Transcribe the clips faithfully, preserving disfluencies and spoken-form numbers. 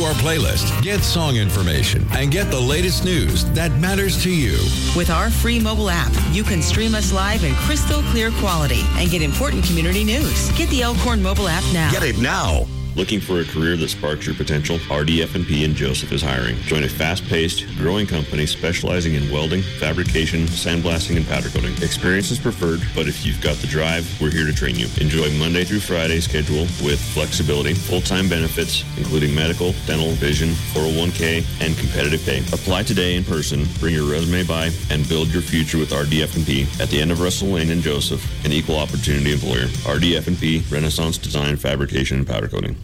our playlist, get song information, and get the latest news that matters to you. With our free mobile app, you can stream us live in crystal clear quality and get important community news. Get the Elkhorn mobile app now. Get it now. Looking for a career that sparks your potential? R D F and P in Joseph is hiring. Join a fast-paced, growing company specializing in welding, fabrication, sandblasting, and powder coating. Experience is preferred, but if you've got the drive, we're here to train you. Enjoy Monday through Friday schedule with flexibility, full-time benefits, including medical, dental, vision, four oh one k, and competitive pay. Apply today in person, bring your resume by, and build your future with R D F and P at the end of Russell Lane in Joseph, an equal opportunity employer. R D F and P, Renaissance Design, Fabrication, and Powder Coating.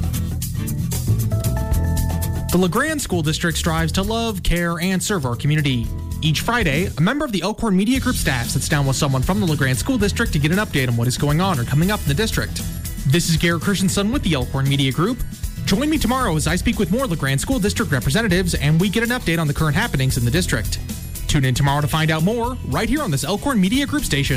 The LeGrand School District strives to love, care, and serve our community. Each Friday, a member of the Elkhorn Media Group staff sits down with someone from the LeGrand School District to get an update on what is going on or coming up in the district. This is Garrett Christensen with the Elkhorn Media Group. Join me tomorrow as I speak with more LeGrand School District representatives and we get an update on the current happenings in the district. Tune in tomorrow to find out more, right here on this Elkhorn Media Group station.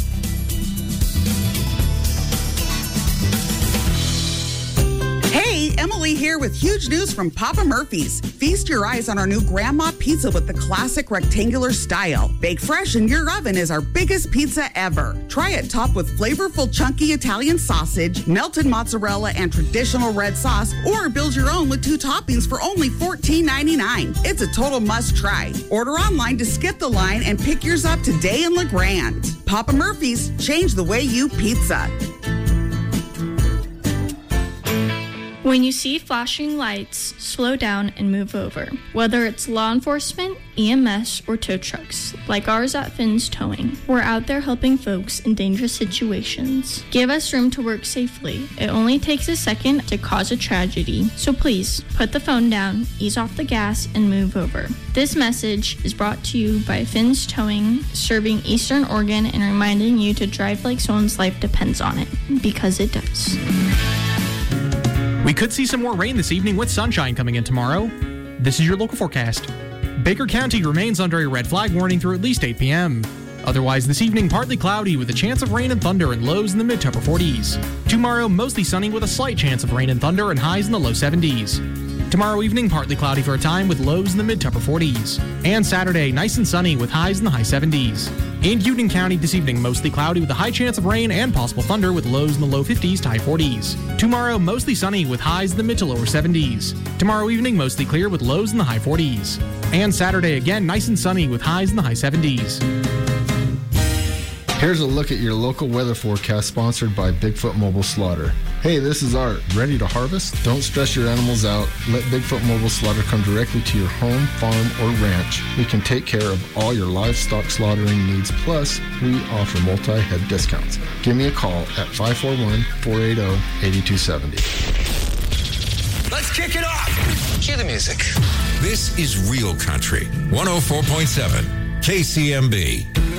Hey, Emily here with huge news from Papa Murphy's. Feast your eyes on our new Grandma Pizza with the classic rectangular style. Bake fresh in your oven is our biggest pizza ever. Try it topped with flavorful chunky Italian sausage, melted mozzarella, and traditional red sauce, or build your own with two toppings for only fourteen ninety-nine. It's a total must try. Order online to skip the line and pick yours up today in LeGrand. Papa Murphy's, change the way you pizza. When you see flashing lights, slow down and move over. Whether it's law enforcement, E M S, or tow trucks, like ours at Finn's Towing, we're out there helping folks in dangerous situations. Give us room to work safely. It only takes a second to cause a tragedy, so please put the phone down, ease off the gas, and move over. This message is brought to you by Finn's Towing, serving Eastern Oregon and reminding you to drive like someone's life depends on it, because it does. We could see some more rain this evening with sunshine coming in tomorrow. This is your local forecast. Baker County remains under a red flag warning through at least eight p.m. Otherwise, this evening, partly cloudy with a chance of rain and thunder and lows in the mid to upper forties. Tomorrow, mostly sunny with a slight chance of rain and thunder and highs in the low seventies. Tomorrow evening, partly cloudy for a time with lows in the mid to upper forties. And Saturday, nice and sunny with highs in the high seventies. In Union County this evening, mostly cloudy with a high chance of rain and possible thunder with lows in the low fifties to high forties. Tomorrow, mostly sunny with highs in the mid to lower seventies. Tomorrow evening, mostly clear with lows in the high forties. And Saturday, again, nice and sunny with highs in the high seventies. Here's a look at your local weather forecast sponsored by Bigfoot Mobile Slaughter. Hey, this is Art. Ready to harvest? Don't stress your animals out. Let Bigfoot Mobile Slaughter come directly to your home, farm, or ranch. We can take care of all your livestock slaughtering needs, plus we offer multi-head discounts. Give me a call at five four one, four eight zero, eight two seven zero. Let's kick it off. Cue the music. This is Real Country, one oh four point seven K C M B.